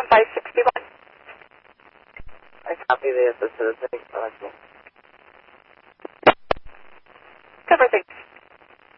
561. I copy the assisted. Thanks. Cover, thanks.